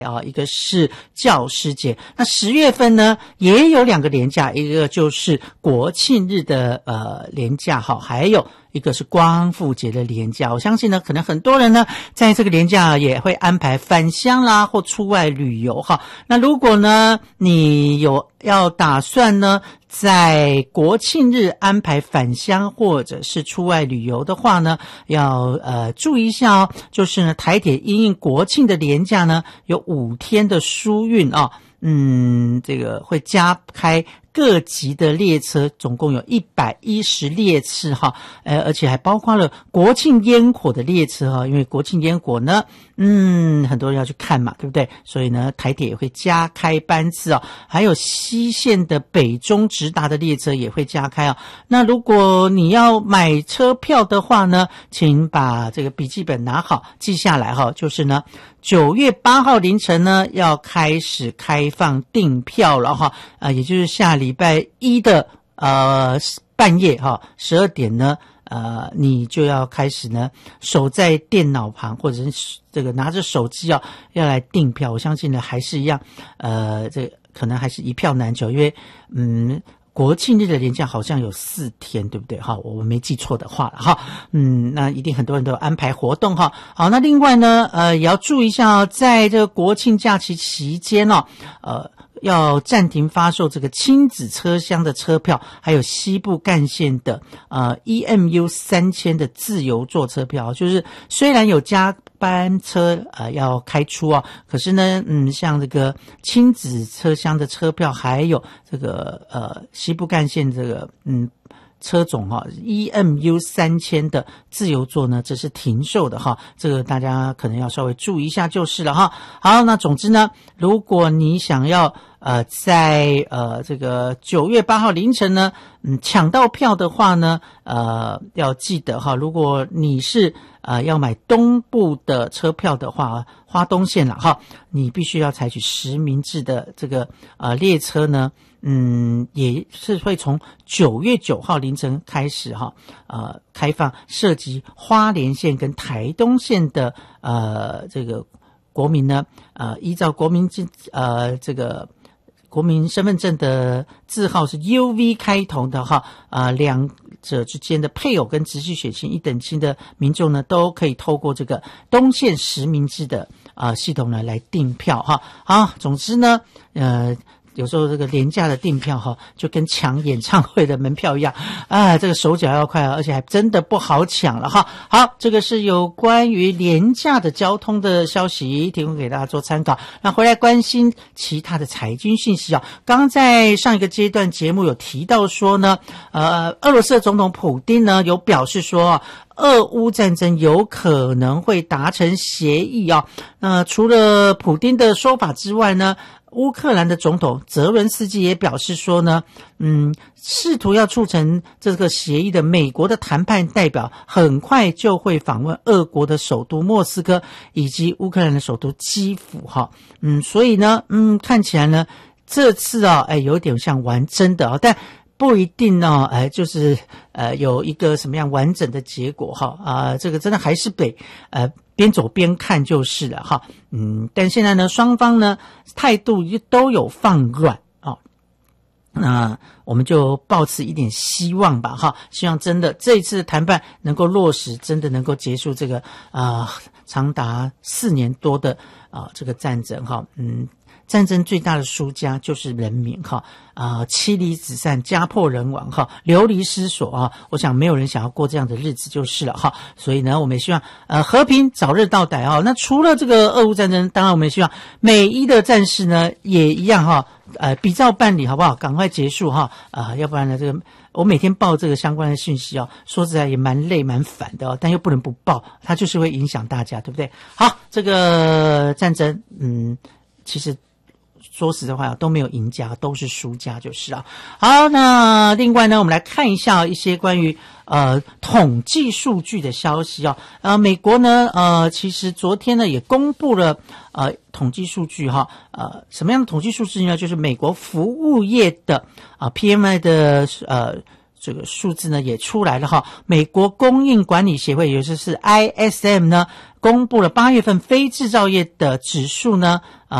一个是教师节。那10月份呢也有2个连假，一个就是国庆日的连假还有一个是光复节的连假。我相信呢可能很多人呢在这个连假也会安排返乡啦或出外旅游那如果呢你有要打算呢在国庆日安排返乡或者是出外旅游的话呢，要注意一下就是呢台铁因应国庆的连假呢有5天的疏运这个会加开各级的列车，总共有110列次而且还包括了国庆烟火的列车因为国庆烟火呢很多人要去看嘛，对不对？所以呢台铁也会加开班次还有西线的北中直达的列车也会加开那如果你要买车票的话呢，请把这个笔记本拿好记下来就是呢9月8号凌晨呢要开始开放订票了也就是下礼拜一的半夜12点呢你就要开始呢守在电脑旁或者是这个拿着手机要来订票。我相信呢还是一样这个可能还是一票难求，因为国庆日的连假好像有4天，对不对我没记错的话了那一定很多人都有安排活动好，那另外呢也要注意一下在这个国庆假期期间要暂停发售这个亲子车厢的车票，还有西部干线的EMU 3000的自由座车票。就是虽然有加班车要开出可是呢像这个亲子车厢的车票还有这个西部干线这个车种EMU 3000的自由座呢这是停售的这个大家可能要稍微注意一下就是了好，那总之呢如果你想要在这个9月8号凌晨呢抢到票的话呢要记得如果你是要买东部的车票的话，花东线啦你必须要采取实名制的这个列车呢也是会从9月9号凌晨开始开放涉及花莲县跟台东县的这个国民呢依照国民这个国民身份证的字号是 UV 开头的两者之间的配偶跟直系血亲1等亲的民众呢都可以透过这个东县实名制的系统呢来订票好，总之呢有时候这个廉价的订票就跟抢演唱会的门票一样这个手脚要快而且还真的不好抢了好，这个是有关于廉价的交通的消息提供给大家做参考。那回来关心其他的财经讯息刚刚在上一个阶段节目有提到说呢俄罗斯的总统普丁呢有表示说俄乌战争有可能会达成协议除了普丁的说法之外呢乌克兰的总统泽伦斯基也表示说呢试图要促成这个协议的美国的谈判代表很快就会访问俄国的首都莫斯科以及乌克兰的首都基辅所以呢看起来呢这次有点像玩真的但不一定就是有一个什么样完整的结果这个真的还是得边走边看就是了但现在呢双方呢态度都有放软那我们就抱持一点希望吧希望真的这一次的谈判能够落实，真的能够结束这个长达4年多的这个战争战争最大的输家就是人民妻离子散，家破人亡流离失所我想没有人想要过这样的日子就是了所以呢我们也希望和平早日到来那除了这个俄乌战争，当然我们也希望美伊的战事呢也一样比照办理好不好，赶快结束要不然呢这个我每天报这个相关的讯息说实在也蛮累蛮烦的但又不能不报，它就是会影响大家，对不对？好，这个战争其实说实在话都没有赢家，都是输家就是好，那另外呢我们来看一下一些关于统计数据的消息美国呢其实昨天呢也公布了统计数据什么样的统计数据呢？就是美国服务业的PMI 的这个数字呢也出来了美国供应管理协会，也就是 ISM 呢公布了8月份非制造业的指数呢，